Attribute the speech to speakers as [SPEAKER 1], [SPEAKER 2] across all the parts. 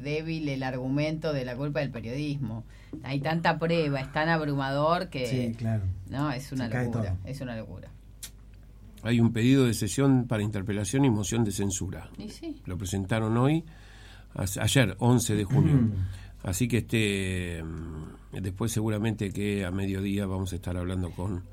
[SPEAKER 1] débil el argumento de la culpa del periodismo. Hay tanta prueba, es tan abrumador que...
[SPEAKER 2] Sí, claro.
[SPEAKER 1] No, es una locura, es una locura.
[SPEAKER 3] Hay un pedido de sesión para interpelación y moción de censura.
[SPEAKER 1] ¿Y sí?
[SPEAKER 3] Lo presentaron hoy, ayer, 11 de junio. Así que después seguramente que a mediodía vamos a estar hablando con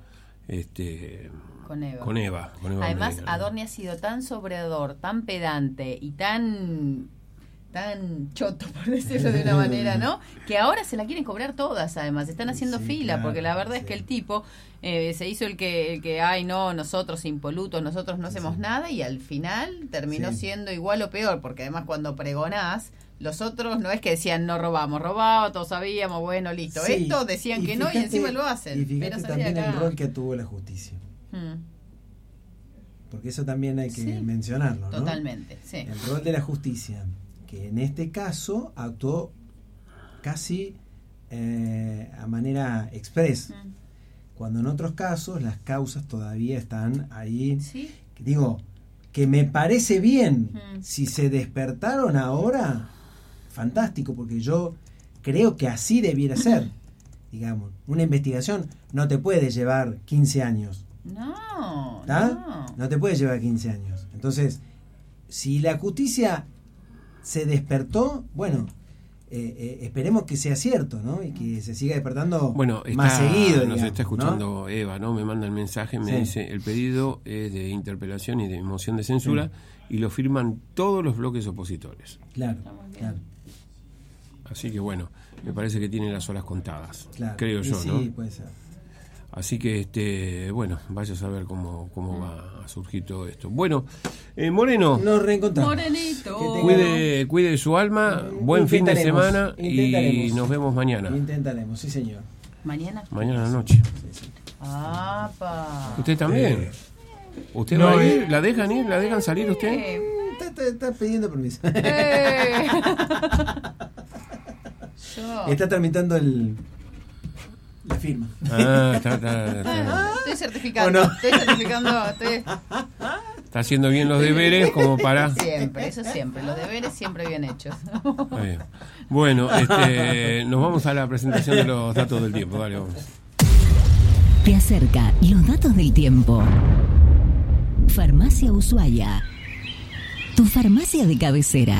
[SPEAKER 3] Eva.
[SPEAKER 1] Además, Adorni ha sido tan sobrador, tan pedante y tan choto, por decirlo de una manera, ¿no? Que ahora se la quieren cobrar todas, además. Están haciendo fila, claro, porque la verdad es que el tipo se hizo el que ay, no, nosotros impolutos, nosotros no hacemos nada, y al final terminó siendo igual o peor, porque además cuando pregonás, los otros no es que decían no robaba, todos sabíamos, bueno, listo. Estos decían que fíjate, no, y encima lo hacen.
[SPEAKER 2] Y fíjate también el rol que tuvo la justicia. Porque eso también hay que mencionarlo, ¿no?
[SPEAKER 1] Totalmente, sí.
[SPEAKER 2] El rol de la justicia, que en este caso actuó casi a manera express, cuando en otros casos las causas todavía están ahí. ¿Sí? Digo, que me parece bien, si se despertaron ahora, fantástico, porque yo creo que así debiera ser. Digamos, una investigación no te puede llevar 15 años. No te puede llevar 15 años. Entonces, si la justicia se despertó, bueno, esperemos que sea cierto, ¿no? Y que se siga despertando más seguido.
[SPEAKER 3] Nos está escuchando, ¿no? Eva, ¿no? Me manda el mensaje, me dice, el pedido es de interpelación y de moción de censura, y lo firman todos los bloques opositores.
[SPEAKER 2] Claro.
[SPEAKER 3] Así que bueno, me parece que tienen las horas contadas, creo yo, ¿no?
[SPEAKER 2] Sí, puede ser.
[SPEAKER 3] Así que, bueno, vaya a saber cómo va a surgir todo esto. Bueno, Moreno.
[SPEAKER 2] Nos reencontramos.
[SPEAKER 1] Morenito.
[SPEAKER 3] Cuide de su alma, buen fin de semana y nos vemos mañana.
[SPEAKER 2] Intentaremos, sí señor.
[SPEAKER 1] ¿Mañana?
[SPEAKER 3] Mañana a la noche. ¿Usted también? ¿Usted va a ir? ¿La dejan ir? ¿La dejan salir usted?
[SPEAKER 2] Está pidiendo permiso. Está tramitando la firma.
[SPEAKER 1] Estoy certificando.
[SPEAKER 3] Está haciendo bien los deberes como para...
[SPEAKER 1] Siempre, los deberes siempre bien hechos.
[SPEAKER 3] Bien. Bueno, nos vamos a la presentación de los datos del tiempo. Dale, vamos.
[SPEAKER 4] Te acerca los datos del tiempo. Farmacia Ushuaia, tu farmacia de cabecera.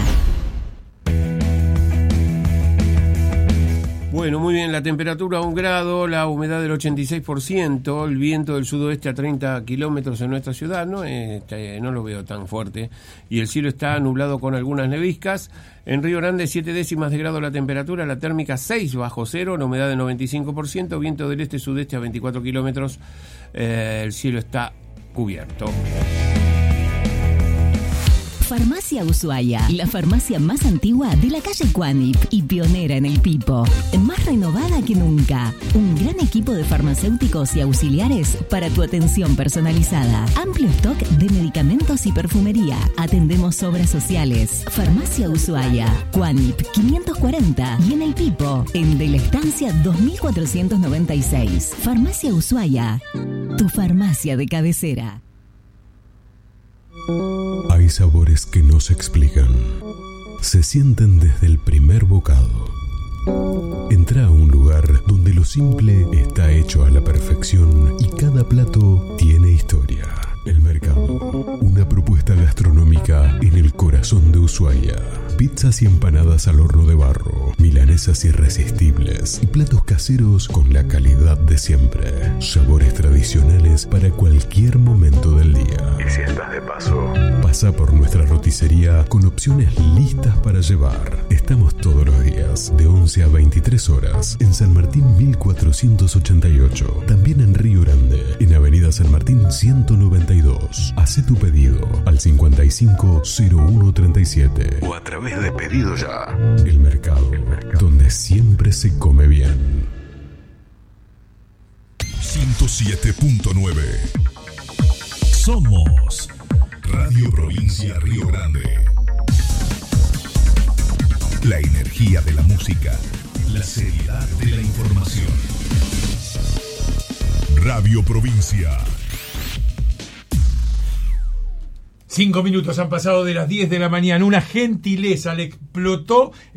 [SPEAKER 3] Bueno, muy bien, la temperatura 1 grado, la humedad del 86%, el viento del sudoeste a 30 kilómetros en nuestra ciudad, no lo veo tan fuerte, y el cielo está nublado con algunas neviscas. En Río Grande 7 décimas de grado la temperatura, la térmica 6 bajo cero, la humedad del 95%, viento del este-sudeste a 24 kilómetros, el cielo está cubierto.
[SPEAKER 4] Farmacia Ushuaia, la farmacia más antigua de la calle Cuanip y pionera en el Pipo. Más renovada que nunca. Un gran equipo de farmacéuticos y auxiliares para tu atención personalizada. Amplio stock de medicamentos y perfumería. Atendemos obras sociales. Farmacia Ushuaia, Cuanip 540 y en el Pipo, en De la Estancia 2496. Farmacia Ushuaia, tu farmacia de cabecera.
[SPEAKER 5] Hay sabores que no se explican. Se sienten desde el primer bocado. Entra a un lugar donde lo simple está hecho a la perfección y cada plato tiene historia. El Mercado, una propuesta gastronómica en el corazón de Ushuaia. Pizzas y empanadas al horno de barro, milanesas irresistibles y platos caseros con la calidad de siempre. Sabores tradicionales para cualquier momento del día. Y si estás de paso, pasa por nuestra roticería con opciones listas para llevar. Estamos todos los días, de 11 a 23 horas, en San Martín 1488. También en Río Grande, en Avenida San Martín 192. Hacé tu pedido al 550137 o a través de Pedido Ya. El Mercado, donde siempre se come bien.
[SPEAKER 6] 107.9. Somos Radio Provincia Río Grande. La energía de la música, la seriedad de la información. Radio Provincia.
[SPEAKER 7] 5 minutos han pasado de las 10 de la mañana. Una gentileza, le explotó